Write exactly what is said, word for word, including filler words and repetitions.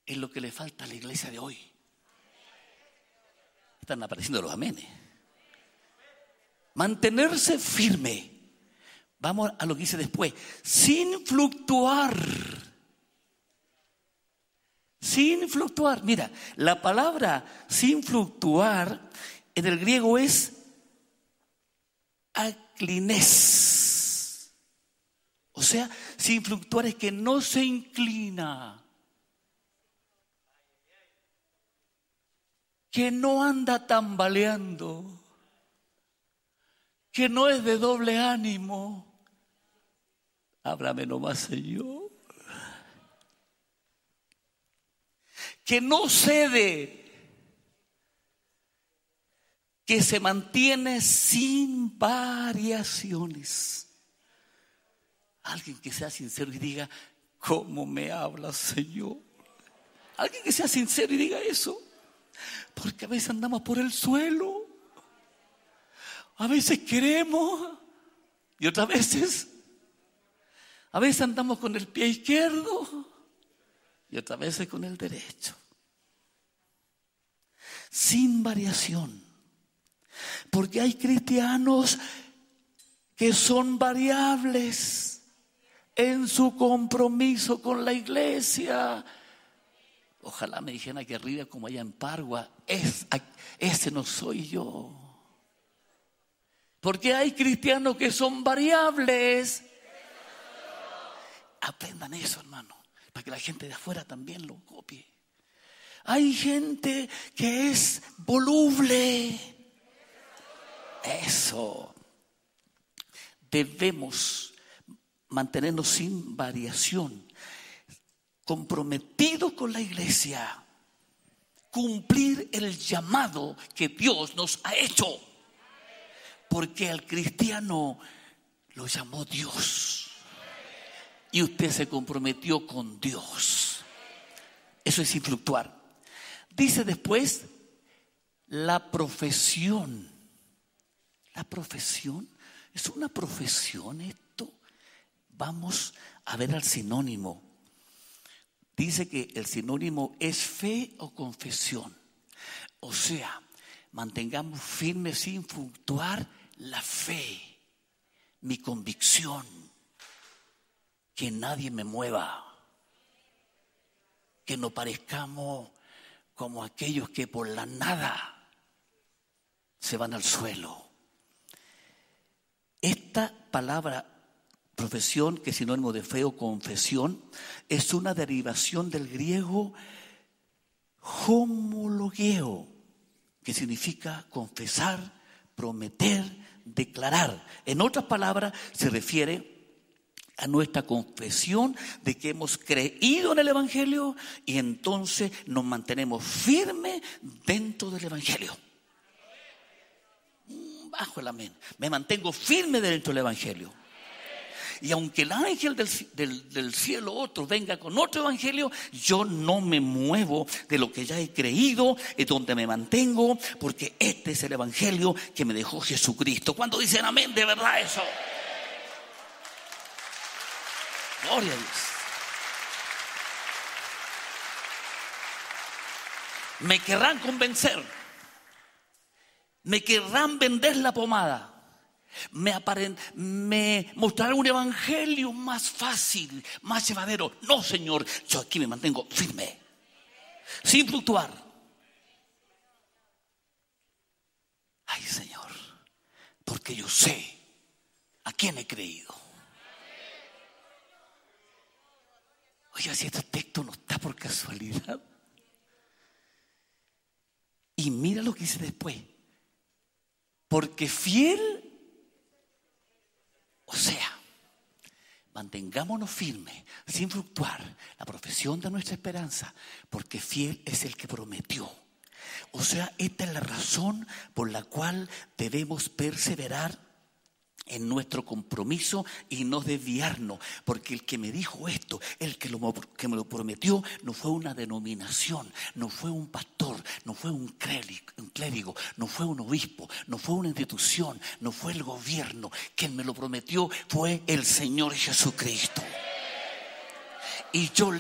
es lo que le falta a la iglesia de hoy. Están apareciendo los amenes. Mantenerse firme. Vamos a lo que dice después. Sin fluctuar. Sin fluctuar. Mira, la palabra sin fluctuar en el griego es aclinés. O sea, sin fluctuar es que no se inclina. Que no anda tambaleando. Que no es de doble ánimo. Háblame nomás, Señor. Que no cede. Que se mantiene sin variaciones. Alguien que sea sincero y diga, ¿cómo me hablas, Señor? Alguien que sea sincero y diga eso. Porque a veces andamos por el suelo. A veces queremos y otras veces, a veces andamos con el pie izquierdo y otras veces con el derecho. Sin variación. Porque hay cristianos que son variables en su compromiso con la iglesia. Ojalá me dijeran aquí arriba como allá en Pargua, es, ese no soy yo. Porque hay cristianos que son variables. Aprendan eso, hermano, para que la gente de afuera también lo copie. Hay gente que es voluble. Eso. Debemos mantenernos sin variación, comprometidos con la iglesia, cumplir el llamado que Dios nos ha hecho. Porque al cristiano lo llamó Dios. Y usted se comprometió con Dios. Eso es sin fluctuar. Dice después, la profesión. La profesión, ¿es una profesión esto? Vamos a ver al sinónimo. Dice que el sinónimo es fe o confesión. O sea, mantengamos firme sin fluctuar la fe, mi convicción, que nadie me mueva, que no parezcamos como aquellos que por la nada se van al suelo. Esta palabra profesión, que es sinónimo de fe o confesión, es una derivación del griego homologeo, que significa confesar, prometer, declarar. En otras palabras, se refiere a nuestra confesión de que hemos creído en el Evangelio y entonces nos mantenemos firmes dentro del Evangelio. Bajo el amén. Me mantengo firme dentro del Evangelio. Y aunque el ángel del, del, del cielo otro venga con otro evangelio, yo no me muevo de lo que ya he creído, es donde me mantengo, porque este es el evangelio que me dejó Jesucristo. ¿Cuántos dicen amén de verdad eso? Gloria a Dios. Me querrán convencer, me querrán vender la pomada. Me, aparen, me mostrará un evangelio más fácil, más llevadero. No, Señor, yo aquí me mantengo firme, sin fluctuar. Ay, Señor, porque yo sé a quién he creído. Oiga, si este texto no está por casualidad. Y mira lo que dice después. Porque fiel. O sea, mantengámonos firmes, sin fluctuar, la profesión de nuestra esperanza, porque fiel es el que prometió. O sea, esta es la razón por la cual debemos perseverar en nuestro compromiso y no desviarnos, porque el que me dijo esto, el que, lo, que me lo prometió, no fue una denominación, no fue un pastor, no fue un clérigo, un clérigo, no fue un obispo, no fue una institución, no fue el gobierno. Quien me lo prometió fue el Señor Jesucristo. Y yo le